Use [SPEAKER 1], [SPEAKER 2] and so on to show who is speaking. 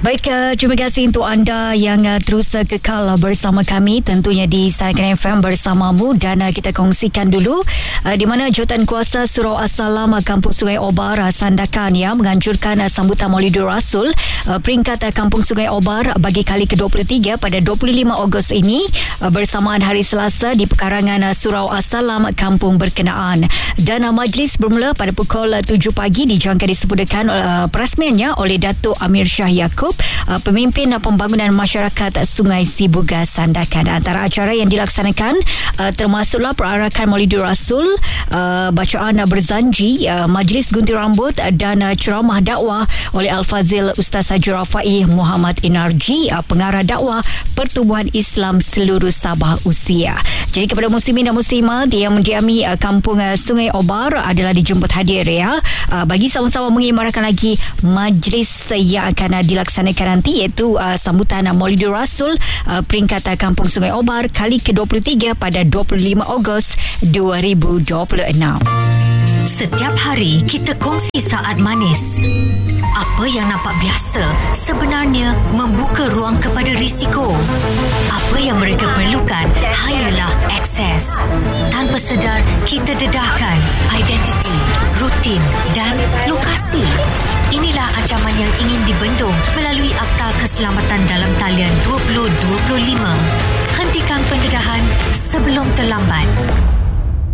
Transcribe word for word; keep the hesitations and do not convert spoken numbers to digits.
[SPEAKER 1] Baik, uh, terima kasih untuk anda yang uh, terus uh, kekal uh, bersama kami tentunya di Saikan F M bersamamu, dan uh, kita kongsikan dulu uh, di mana Jawatan Kuasa Surau As-Salam uh, Kampung Sungai Obar uh, Sandakan ya menganjurkan uh, sambutan Maulidur Rasul uh, peringkat uh, Kampung Sungai Obar bagi kali ke dua puluh tiga pada dua puluh lima Ogos ini uh, bersamaan hari Selasa di pekarangan uh, Surau As-Salam kampung berkenaan, dan uh, majlis bermula pada pukul uh, tujuh pagi dijangka disempurnakan uh, perasmiannya oleh Datuk Amir Shah Yaakob, Uh, pemimpin uh, pembangunan masyarakat Sungai Sibuga Sandakan. Antara acara yang dilaksanakan uh, termasuklah perarakan Maulidur Rasul, uh, bacaan uh, berzanji, uh, majlis gunting rambut uh, dan uh, ceramah dakwah oleh Al-Fazil Ustaz Haji Rafai Muhammad Inarji, uh, pengarah dakwah Pertubuhan Islam seluruh Sabah Usia. Jadi kepada muslimin dan muslimat yang mendiami uh, kampung uh, Sungai Obar adalah dijemput hadir ya, uh, bagi sama-sama mengimarkan lagi majlis uh, yang akan uh, dilaksanakan nanti, iaitu uh, sambutan uh, Maulidur Rasul uh, peringkat uh, Kampung Sungai Obar kali ke dua puluh tiga pada dua puluh lima Ogos dua ribu dua puluh enam.
[SPEAKER 2] Setiap hari kita kongsi saat manis. Apa yang nampak biasa sebenarnya membuka ruang kepada risiko. Apa yang mereka perlukan hanyalah akses. Tanpa sedar, kita dedahkan identiti, rutin dan lokasi. Inilah ancaman yang ingin dibendung melalui Akta Keselamatan dalam Talian dua puluh dua puluh lima. Hentikan pendedahan sebelum terlambat.